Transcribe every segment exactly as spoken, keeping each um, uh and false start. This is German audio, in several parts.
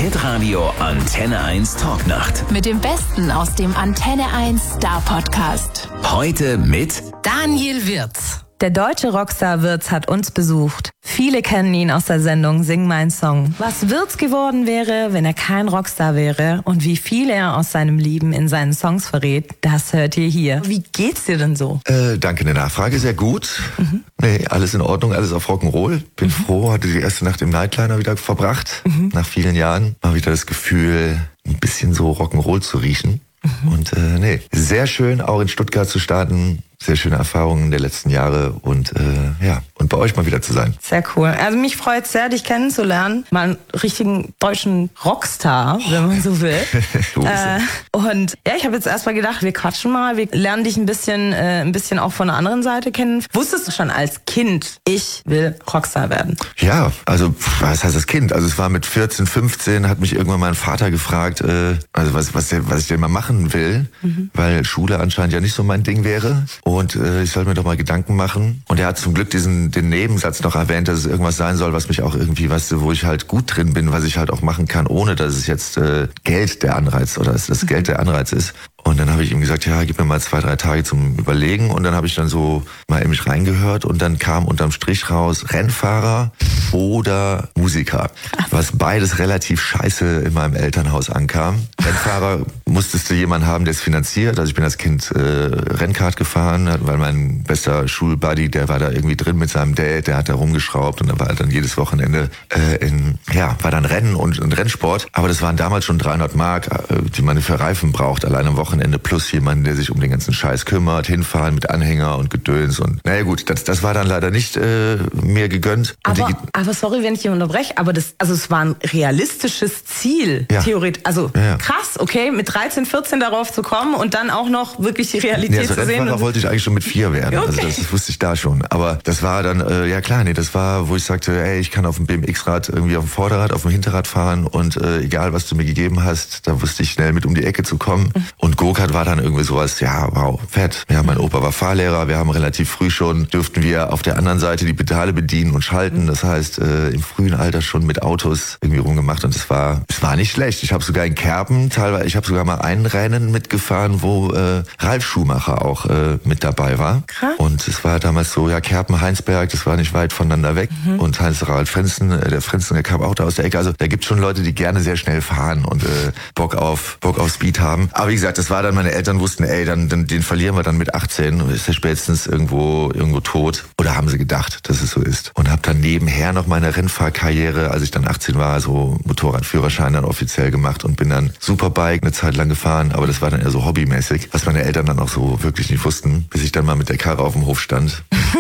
Hitradio Antenne eins Talknacht. Mit dem Besten aus dem Antenne eins Star Podcast. Heute mit Daniel Wirtz. Der deutsche Rockstar Wirtz hat uns besucht. Viele kennen ihn aus der Sendung Sing mein Song. Was Wirtz geworden wäre, wenn er kein Rockstar wäre und wie viel er aus seinem Leben in seinen Songs verrät, das hört ihr hier. Wie geht's dir denn so? Äh, danke der Nachfrage, sehr gut. Mhm. Nee, alles in Ordnung, alles auf Rock'n'Roll. Bin mhm. froh, hatte die erste Nacht im Nightliner wieder verbracht. Mhm. Nach vielen Jahren mal wieder das Gefühl, ein bisschen so Rock'n'Roll zu riechen. Mhm. Und äh, nee, sehr schön, auch in Stuttgart zu starten. Sehr schöne Erfahrungen der letzten Jahre und äh, ja, und bei euch mal wieder zu sein. Sehr cool. Also mich freut es sehr, dich kennenzulernen. Mal einen richtigen deutschen Rockstar, oh. wenn man so will. äh, und ja, ich habe jetzt erstmal gedacht, wir quatschen mal, wir lernen dich ein bisschen, äh, ein bisschen auch von der anderen Seite kennen. Wusstest du schon als Kind, ich will Rockstar werden? Ja, also was heißt das Kind? Also es war mit vierzehn, fünfzehn, hat mich irgendwann mein Vater gefragt, äh, also was, was, der, was ich denn mal machen will, mhm. weil Schule anscheinend ja nicht so mein Ding wäre. Und äh, ich soll mir doch mal Gedanken machen. Und er hat zum Glück diesen den Nebensatz noch erwähnt, dass es irgendwas sein soll, was mich auch irgendwie, weißt du, wo ich halt gut drin bin, was ich halt auch machen kann, ohne dass es jetzt äh, Geld der Anreiz oder dass das Geld der Anreiz ist. Und dann habe ich ihm gesagt, ja, gib mir mal zwei, drei Tage zum Überlegen. Und dann habe ich dann so mal in mich reingehört und dann kam unterm Strich raus Rennfahrer oder Musiker. Was beides relativ scheiße in meinem Elternhaus ankam. Rennfahrer musstest du jemanden haben, der es finanziert. Also ich bin als Kind äh, Rennkart gefahren, weil mein bester Schulbuddy, der war da irgendwie drin mit seinem Dad, der hat da rumgeschraubt und dann war dann jedes Wochenende äh, in, ja, war dann Rennen und, und Rennsport. Aber das waren damals schon dreihundert Mark, äh, die man für Reifen braucht, allein am Wochenende. Plus jemanden, der sich um den ganzen Scheiß kümmert, hinfahren mit Anhänger und Gedöns und naja gut, das, das war dann leider nicht äh, mir gegönnt. Aber, aber sorry, wenn ich hier unterbreche, aber das, also es war ein realistisches Ziel, ja. theoretisch. Also ja, ja. krass, okay, mit dreizehn, vierzehn darauf zu kommen und dann auch noch wirklich die Realität nee, also zu sehen. Rennfahrer wollte ich eigentlich schon mit vier werden, okay. also das, das wusste ich da schon. Aber das war dann, äh, ja klar, nee, das war, wo ich sagte, ey, ich kann auf dem B M X-Rad irgendwie auf dem Vorderrad, auf dem Hinterrad fahren und äh, egal, was du mir gegeben hast, da wusste ich schnell mit um die Ecke zu kommen. Mhm. Und Go-Kart war dann irgendwie sowas, ja, wow, fett. Ja, mein Opa war Fahrlehrer, wir haben relativ früh schon, dürften wir auf der anderen Seite die Pedale bedienen und schalten. Das heißt, äh, im frühen Alter schon mit Autos irgendwie rumgemacht und es war, es war nicht schlecht. Ich habe sogar in Kerpen teilweise, ich habe sogar mal ein Rennen mitgefahren, wo äh, Ralf Schumacher auch äh, mit dabei war. Krass. Und es war damals so, ja, Kerpen, Heinsberg, das war nicht weit voneinander weg. Mhm. Und Heinz-Harald Frenzen, äh, der Frenzen, der kam auch da aus der Ecke. Also da gibt schon Leute, die gerne sehr schnell fahren und äh, Bock auf Bock auf Speed haben. Aber wie gesagt, das war dann, meine Eltern wussten, ey, dann, dann den verlieren wir dann mit achtzehn, ist er spätestens irgendwo irgendwo tot. Oder haben sie gedacht, dass es so ist. Und habe dann nebenher noch meine Rennfahrkarriere, als ich dann achtzehn war, so Motorradführerschein dann offiziell gemacht und bin dann Superbike eine Zeit lang gefahren, aber das war dann eher so hobbymäßig, was meine Eltern dann auch so wirklich nicht wussten, bis ich dann mal mit der Karre auf dem Hof stand.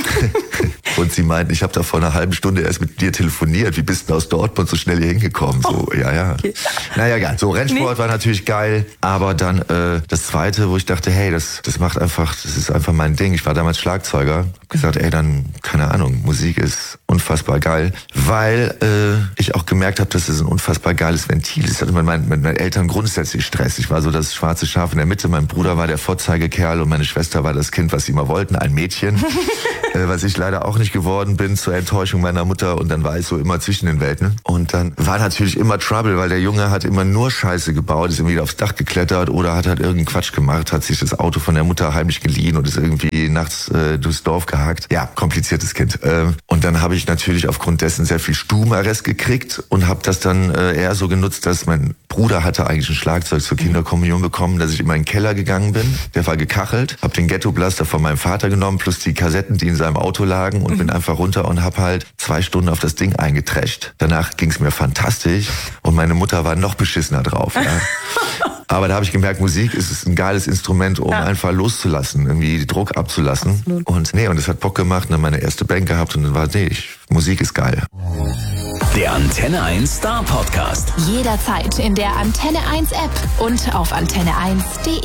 Und sie meinten, ich habe da vor einer halben Stunde erst mit dir telefoniert. Wie bist du aus Dortmund so schnell hier hingekommen? So, ja, ja. Okay. Naja, ja, so Rennsport nee. war natürlich geil, aber dann äh, das Zweite, wo ich dachte, hey, das das macht einfach, das ist einfach mein Ding. Ich war damals Schlagzeuger, hab gesagt, ey, dann, keine Ahnung, Musik ist unfassbar geil, weil äh, ich auch gemerkt habe, dass es ein unfassbar geiles Ventil ist. Ich hatte mit meinen, mit meinen Eltern grundsätzlich Stress. Ich war so das schwarze Schaf in der Mitte, mein Bruder war der Vorzeigekerl und meine Schwester war das Kind, was sie immer wollten, ein Mädchen. äh, was ich leider auch nicht geworden bin, zur Enttäuschung meiner Mutter, und dann war ich so immer zwischen den Welten. Und dann war natürlich immer Trouble, weil der Junge hat immer nur Scheiße gebaut, ist irgendwie aufs Dach geklettert oder hat halt irgendeinen Quatsch gemacht, hat sich das Auto von der Mutter heimlich geliehen und ist irgendwie nachts äh, durchs Dorf gehackt. Ja, kompliziertes Kind. Äh, und dann habe ich natürlich aufgrund dessen sehr viel Stubenarrest gekriegt und habe das dann äh, eher so genutzt, dass mein Bruder hatte eigentlich ein Schlagzeug zur Kinderkommunion bekommen, dass ich immer in den Keller gegangen bin. Der war gekachelt, habe den Ghetto-Blaster von meinem Vater genommen, plus die Kassetten, die in seinem Auto lagen, und bin einfach runter und habe halt zwei Stunden auf das Ding eingetrescht. Danach ging es mir fantastisch und meine Mutter war noch beschissener drauf. Ja. Aber da habe ich gemerkt, Musik ist, ist ein geiles Instrument, um ja. einfach loszulassen, irgendwie Druck abzulassen. Absolut. Und nee, und es hat Bock gemacht, und dann meine erste Band gehabt und dann war, nee, ich, Musik ist geil. Der Antenne eins Star Podcast. Jederzeit in der Antenne eins App und auf antenne eins punkt de.